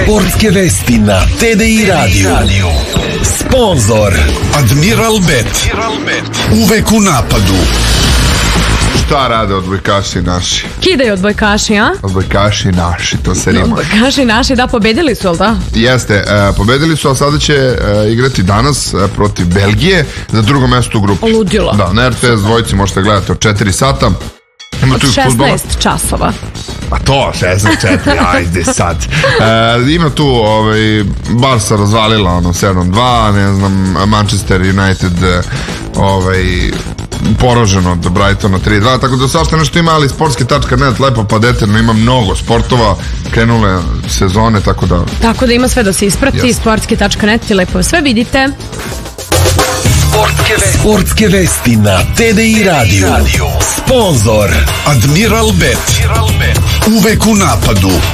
Sportske vesti na TDI Radio. Sponzor Admiral Bet. Uvek u napadu. Šta rade odbojkaši naši? Kidaju odbojkaši, a? Odbojkaši naši, to se rima. Odbojkaši naši, da, pobedili su, ali da? Jeste, pobedili su, a sada će igrati danas protiv Belgije za drugo mesto u grupi. Ludilo. Da, na RTS dvojici možete gledati od 4 sata. Ima Od tu i fudbala. 16 časova. A to, 64, ajde sad. Ima tu, Barca razvalila 7-2, ne znam, Manchester United poražen od Brightona 3-2, tako da svašta nešto ima, ali sportski.net lepo pa detaljno, ima mnogo sportova, krenule sezone, tako da... Tako da ima sve da se isprati, sportski.net i lepo sve vidite. Sportske vesti na TDI Radio. Sponzor Admiral Bet. Uvek u napadu.